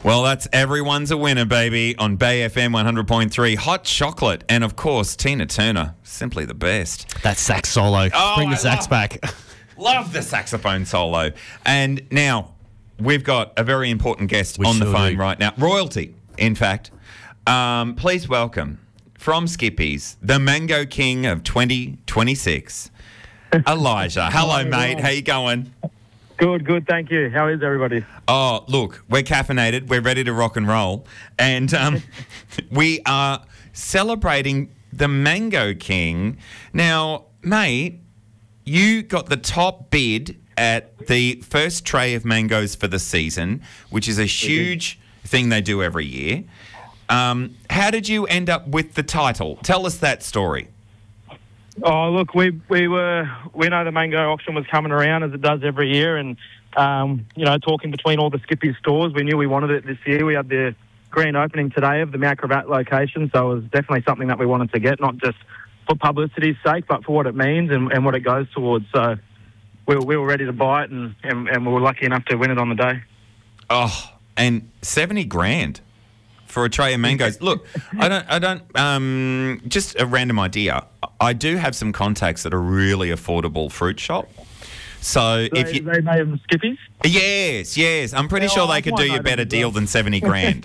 Well, that's Everyone's a Winner, baby, on Bay FM 100.3. Hot chocolate. And, of course, Tina Turner. Simply the best. That sax solo. Bring the sax back. Love the saxophone solo. And now we've got a very important guest on the phone right now. Royalty, in fact. Please welcome, from Skippies, the Mango King of 2026, Elijah. Hello, mate. How you going? Good, thank you. How is everybody? Oh, look, we're caffeinated. We're ready to rock and roll. And we are celebrating the Mango King. Now, mate, you got the top bid at the first tray of mangoes for the season, which is a huge thing they do every year. How did you end up with the title? Tell us that story. Oh, look, we know the mango auction was coming around as it does every year, and talking between all the Skippy stores, we knew we wanted it this year. We had the grand opening today of the Mount Gravatt location, so it was definitely something that we wanted to get, not just for publicity's sake, but for what it means and what it goes towards. So we were ready to buy it, and we were lucky enough to win it on the day. Oh, and 70 grand for a tray of mangoes. Look, I don't. Just a random idea. I do have some contacts at a really affordable fruit shop. So if you, they made them Skippies? Yes. I'm pretty sure they could do you a better deal than 70 grand.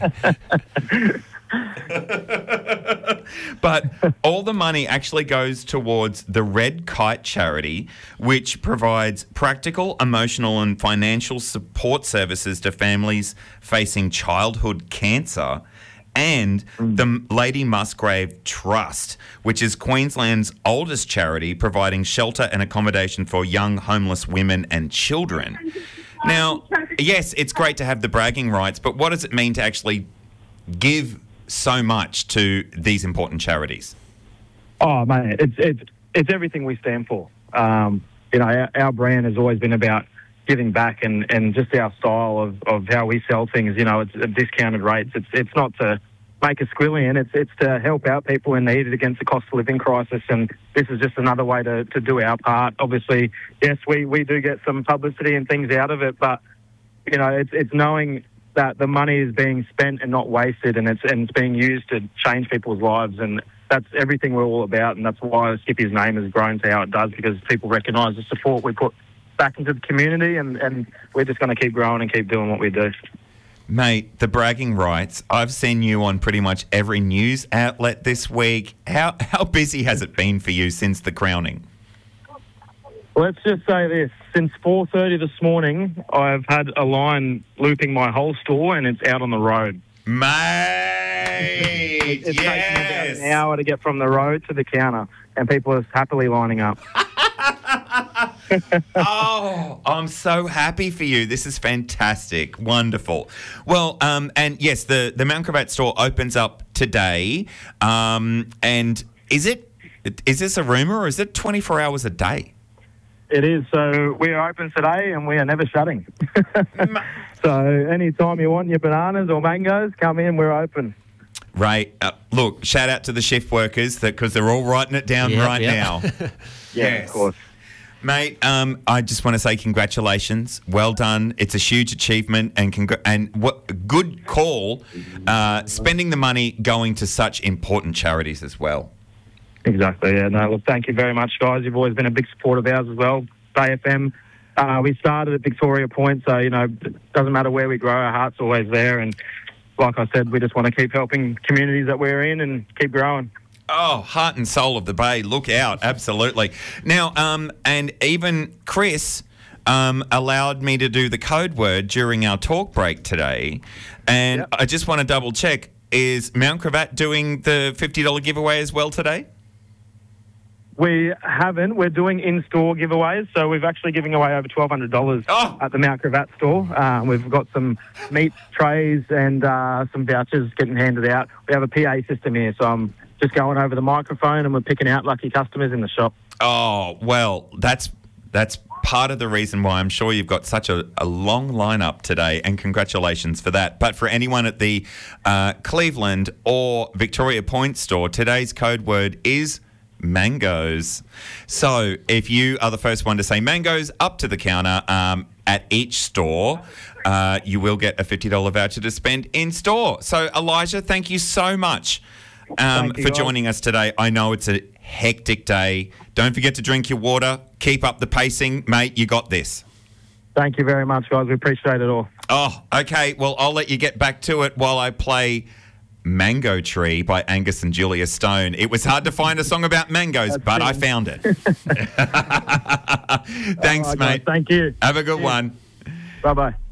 But all the money actually goes towards the Red Kite charity, which provides practical, emotional and financial support services to families facing childhood cancer, and the Lady Musgrave Trust, which is Queensland's oldest charity, providing shelter and accommodation for young homeless women and children. Now, yes, it's great to have the bragging rights, but what does it mean to actually give so much to these important charities? Oh, man, it's everything we stand for. Our brand has always been about giving back, and just our style of how we sell things. It's at discounted rates. It's not to make a squillion. It's to help out people in need against the cost of living crisis, and this is just another way to do our part. Obviously, yes, we do get some publicity and things out of it, but it's knowing that the money is being spent and not wasted, and it's being used to change people's lives, and that's everything we're all about, and that's why Skippy's name has grown to how it does, because people recognise the support we put back into the community, and we're just going to keep growing and keep doing what we do. Mate, the bragging rights, I've seen you on pretty much every news outlet this week. How busy has it been for you since the crowning? Let's just say this. Since 4:30 this morning, I've had a line looping my whole store, and it's out on the road. Mate, it takes me about an hour to get from the road to the counter, and people are happily lining up. Oh, I'm so happy for you. This is fantastic. Wonderful. Well, and yes, the Mount Gravatt store opens up today. And is this a rumour, or is it 24 hours a day? It is. So we are open today, and we are never shutting. So anytime you want your bananas or mangoes, come in, we're open. Right. Look, shout out to the shift workers because they're all writing it down now. Yes, of course. Mate, I just want to say congratulations. Well done. It's a huge achievement, and what good call, spending the money going to such important charities as well. Exactly, yeah. No, look, thank you very much, guys. You've always been a big support of ours as well. Bay FM, we started at Victoria Point, so, it doesn't matter where we grow, our heart's always there. And like I said, we just want to keep helping communities that we're in and keep growing. Oh, heart and soul of the Bay. Look out. Absolutely. Now, and even Chris allowed me to do the code word during our talk break today. And I just want to double check, is Mount Gravatt doing the $50 giveaway as well today? We haven't. We're doing in-store giveaways, so we've actually giving away over $1,200 at the Mount Gravatt store. We've got some meat trays and some vouchers getting handed out. We have a PA system here, so I'm just going over the microphone and we're picking out lucky customers in the shop. Oh, well, that's part of the reason why I'm sure you've got such a long lineup today, and congratulations for that. But for anyone at the Cleveland or Victoria Point store, today's code word is Mangoes. So if you are the first one to say mangoes up to the counter at each store, you will get a $50 voucher to spend in store. So Elijah, thank you so much for joining us today. I know it's a hectic day. Don't forget to drink your water. Keep up the pacing, mate. You got this. Thank you very much, guys. We appreciate it all. Oh, okay. Well, I'll let you get back to it while I play Mango Tree by Angus and Julia Stone. It was hard to find a song about mangoes, but I found it. Thanks, mate. Guys, thank you. Have a good one. Bye-bye.